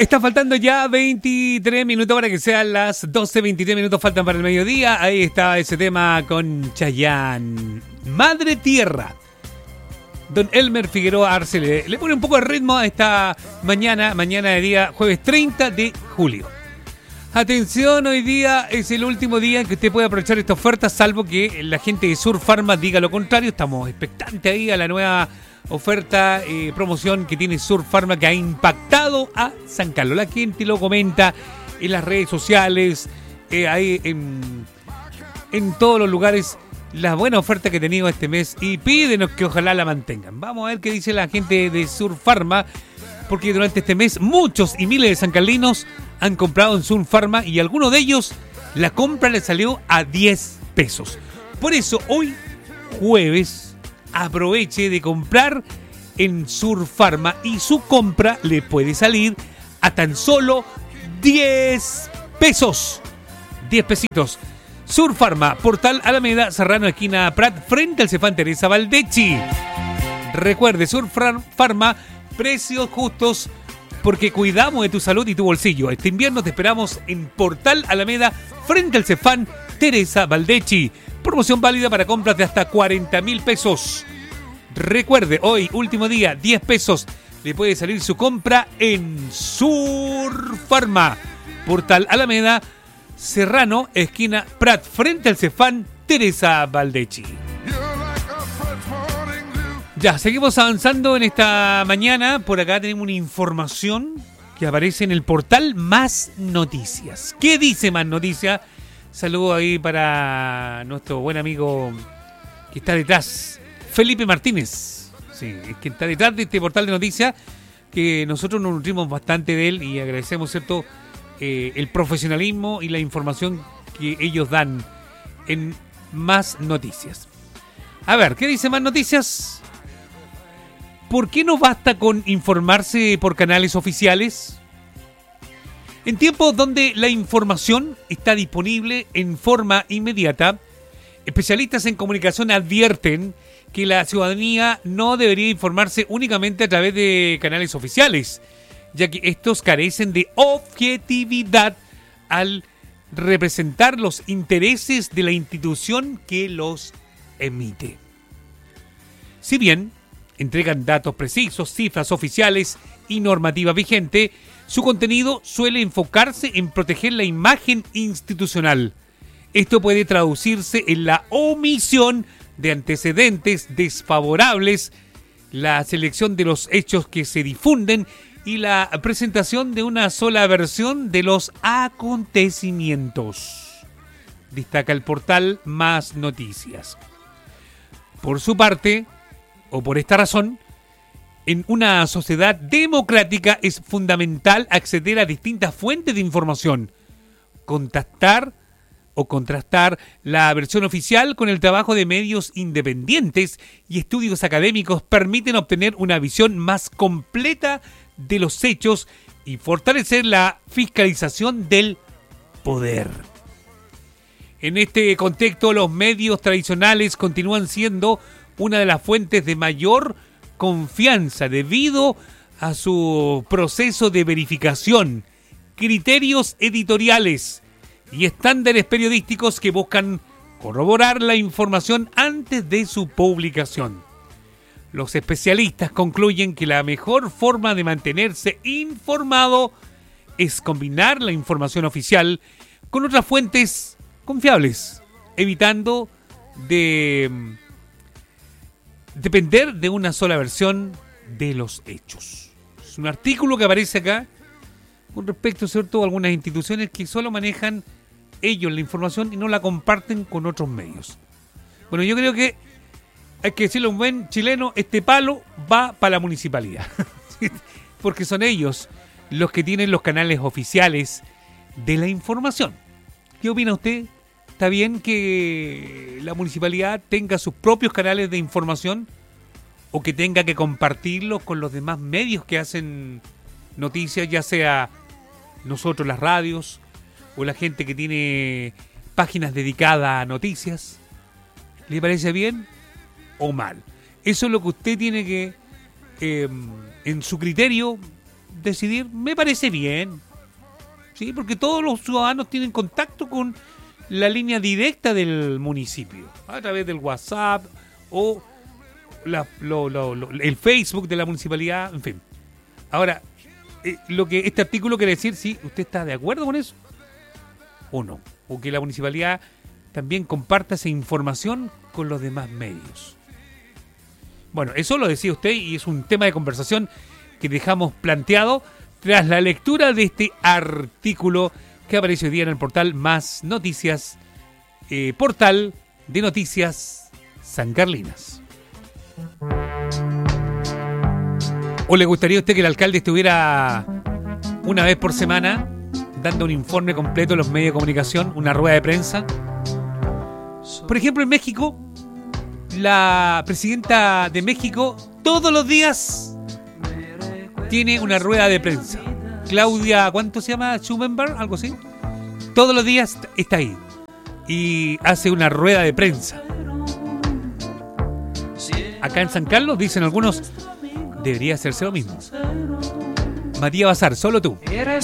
Está faltando ya 23 minutos para que sean las 12:23 minutos, faltan para el mediodía. Ahí está ese tema con Chayanne. Madre Tierra. Don Elmer Figueroa Arce le pone un poco de ritmo a esta mañana de día jueves 30 de julio. Atención, hoy día es el último día en que usted puede aprovechar esta oferta, salvo que la gente de Sur Pharma diga lo contrario. Estamos expectantes ahí a la nueva oferta, promoción que tiene Sur Pharma, que ha impactado a San Carlos. La gente lo comenta en las redes sociales, ahí en todos los lugares, la buena oferta que ha tenido este mes, y pídenos que ojalá la mantengan. Vamos a ver qué dice la gente de Sur Pharma, porque durante este mes muchos y miles de sancarlinos han comprado en Sur Pharma y algunos de ellos la compra les salió a 10 pesos. Por eso hoy jueves aproveche de comprar en Sur Pharma y su compra le puede salir a tan solo 10 pesos. 10 pesitos. Sur Pharma, Portal Alameda, Serrano, esquina Prat, frente al Cefán Teresa Valdechi. Recuerde, Sur Pharma, precios justos porque cuidamos de tu salud y tu bolsillo. Este invierno te esperamos en Portal Alameda, frente al Cefán Teresa Valdechi. Promoción válida para compras de hasta 40.000 pesos. Recuerde, hoy, último día, 10 pesos. Le puede salir su compra en Sur Pharma. Portal Alameda, Serrano, esquina Prat, frente al Cefán Teresa Valdechi. Ya, seguimos avanzando en esta mañana. Por acá tenemos una información que aparece en el portal Más Noticias. ¿Qué dice Más Noticias? Saludo ahí para nuestro buen amigo que está detrás, Felipe Martínez. Sí, es que está detrás de este portal de noticias, que nosotros nos nutrimos bastante de él y agradecemos, ¿cierto?, el profesionalismo y la información que ellos dan en Más Noticias. A ver, ¿qué dice Más Noticias? ¿Por qué no basta con informarse por canales oficiales? En tiempos donde la información está disponible en forma inmediata, especialistas en comunicación advierten que la ciudadanía no debería informarse únicamente a través de canales oficiales, ya que estos carecen de objetividad al representar los intereses de la institución que los emite. Si bien entregan datos precisos, cifras oficiales y normativa vigente, su contenido suele enfocarse en proteger la imagen institucional. Esto puede traducirse en la omisión de antecedentes desfavorables, la selección de los hechos que se difunden y la presentación de una sola versión de los acontecimientos, destaca el portal Más Noticias. Por su parte, o por esta razón, en una sociedad democrática es fundamental acceder a distintas fuentes de información, contrastar la versión oficial con el trabajo de medios independientes y estudios académicos permiten obtener una visión más completa de los hechos y fortalecer la fiscalización del poder. En este contexto, los medios tradicionales continúan siendo una de las fuentes de mayor confianza debido a su proceso de verificación, criterios editoriales y estándares periodísticos que buscan corroborar la información antes de su publicación. Los especialistas concluyen que la mejor forma de mantenerse informado es combinar la información oficial con otras fuentes confiables, evitando de depender de una sola versión de los hechos. Es un artículo que aparece acá con respecto, ¿cierto?, a algunas instituciones que solo manejan ellos la información y no la comparten con otros medios. Bueno, yo creo que hay que decirle a un buen chileno, este palo va para la municipalidad. Porque son ellos los que tienen los canales oficiales de la información. ¿Qué opina usted? ¿Está bien que la municipalidad tenga sus propios canales de información o que tenga que compartirlos con los demás medios que hacen noticias, ya sea nosotros, las radios, o la gente que tiene páginas dedicadas a noticias? ¿Le parece bien o mal? Eso es lo que usted tiene que, en su criterio, decidir, me parece bien. Sí, porque todos los ciudadanos tienen contacto con la línea directa del municipio, a través del WhatsApp o el Facebook de la municipalidad, en fin. Ahora, lo que este artículo quiere decir, si usted está de acuerdo con eso o no, o que la municipalidad también comparta esa información con los demás medios. Bueno, eso lo decía usted y es un tema de conversación que dejamos planteado tras la lectura de este artículo que apareció hoy día en el portal Más Noticias, portal de noticias San Carlinas. ¿O le gustaría a usted que el alcalde estuviera una vez por semana dando un informe completo en los medios de comunicación, una rueda de prensa? Por ejemplo, en México, la presidenta de México todos los días tiene una rueda de prensa. Claudia, ¿cuánto se llama? Schumenberg, algo así. Todos los días está ahí y hace una rueda de prensa. Acá en San Carlos, dicen algunos, debería hacerse lo mismo. Matías Bazar, solo tú.